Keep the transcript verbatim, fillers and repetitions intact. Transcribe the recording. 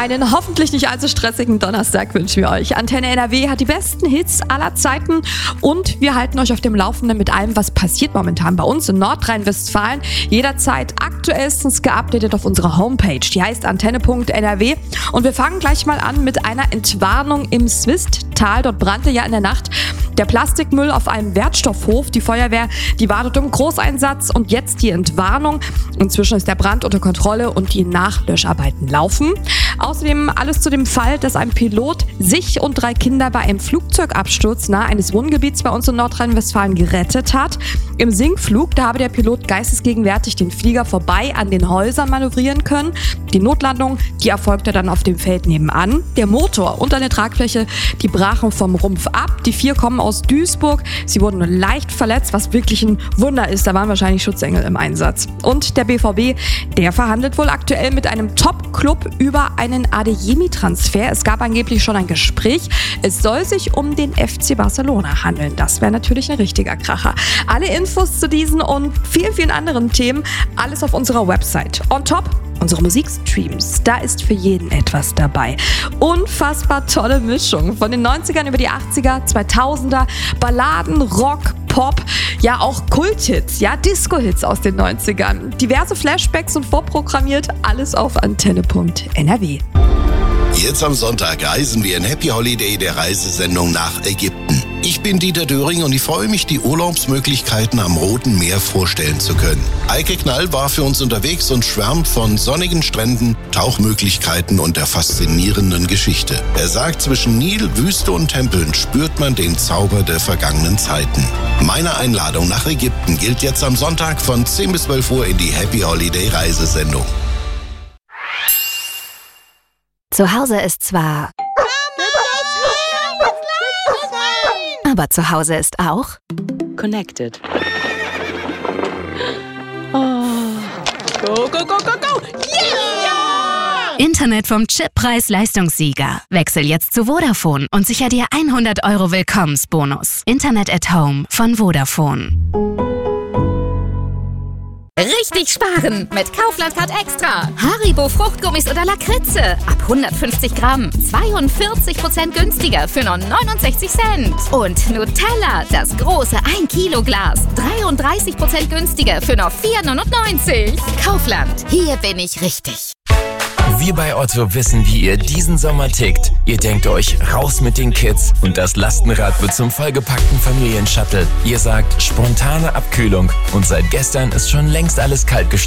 Einen hoffentlich nicht allzu stressigen Donnerstag wünschen wir euch. Antenne N R W hat die besten Hits aller Zeiten und wir halten euch auf dem Laufenden mit allem, was passiert momentan bei uns in Nordrhein-Westfalen. Jederzeit aktuellstens geupdatet auf unserer Homepage. Die heißt antenne punkt n r w und wir fangen gleich mal an mit einer Entwarnung im Swisttal. Dort brannte ja in der Nacht der Plastikmüll auf einem Wertstoffhof. Die Feuerwehr, die wartet um Großeinsatz und jetzt die Entwarnung. Inzwischen ist der Brand unter Kontrolle und die Nachlöscharbeiten laufen. Außerdem alles zu dem Fall, dass ein Pilot sich und drei Kinder bei einem Flugzeugabsturz nahe eines Wohngebiets bei uns in Nordrhein-Westfalen gerettet hat. Im Sinkflug, da habe der Pilot geistesgegenwärtig den Flieger vorbei an den Häusern manövrieren können. Die Notlandung, die erfolgte dann auf dem Feld nebenan. Der Motor und eine Tragfläche, die brachen vom Rumpf ab. Die vier kommen aus Duisburg. Sie wurden nur leicht verletzt, was wirklich ein Wunder ist. Da waren wahrscheinlich Schutzengel im Einsatz. Und der B V B, der verhandelt wohl aktuell mit einem Top-Club über einen Adeyemi-Transfer. Es gab angeblich schon ein Gespräch. Es soll sich um den F C Barcelona handeln. Das wäre natürlich ein richtiger Kracher. Alle Infos zu diesen und vielen, vielen anderen Themen, alles auf unserer Website. On top unsere Musikstreams, da ist für jeden etwas dabei. Unfassbar tolle Mischung von den neunzigern über die achtziger, zweitausender, Balladen, Rock, Pop, ja auch Kulthits, ja Disco-Hits aus den neunzigern. Diverse Flashbacks und vorprogrammiert, alles auf antenne punkt n r w. Jetzt am Sonntag reisen wir in Happy Holiday der Reisesendung nach Ägypten. Ich bin Dieter Döring und ich freue mich, die Urlaubsmöglichkeiten am Roten Meer vorstellen zu können. Eike Knall war für uns unterwegs und schwärmt von sonnigen Stränden, Tauchmöglichkeiten und der faszinierenden Geschichte. Er sagt, zwischen Nil, Wüste und Tempeln spürt man den Zauber der vergangenen Zeiten. Meine Einladung nach Ägypten gilt jetzt am Sonntag von zehn bis zwölf Uhr in die Happy Holiday Reisesendung. Zu Hause ist zwar... Aber zu Hause ist auch... Connected. Oh. Go, go, go, go, go! Yeah! Internet vom Chip Preis-Leistungssieger. Wechsel jetzt zu Vodafone und sicher dir hundert Euro Willkommensbonus. Internet at Home von Vodafone. Richtig sparen mit Kaufland Card Extra. Haribo Fruchtgummis oder Lakritze. Ab hundertfünfzig Gramm. zweiundvierzig Prozent günstiger für nur neunundsechzig Cent. Und Nutella, das große ein Kilo Glas. dreiunddreißig Prozent günstiger für nur vier neunundneunzig. Kaufland, hier bin ich richtig. Wir bei Otto wissen, wie ihr diesen Sommer tickt. Ihr denkt euch, raus mit den Kids und das Lastenrad wird zum vollgepackten Familienshuttle. Ihr sagt, spontane Abkühlung und seit gestern ist schon längst alles kalt gestellt.